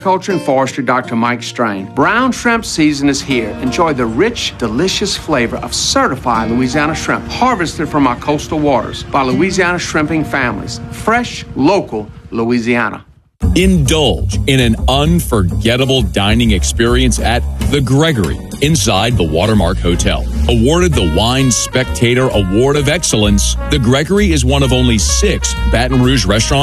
Culture and Forestry Dr. Mike Strain. Brown shrimp season is here. Enjoy the rich, delicious flavor of certified Louisiana shrimp harvested from our coastal waters by Louisiana shrimping families. Fresh, local Louisiana. Indulge in an unforgettable dining experience at The Gregory inside the Watermark Hotel. Awarded the Wine Spectator Award of Excellence, The Gregory is one of only 6 Baton Rouge restaurants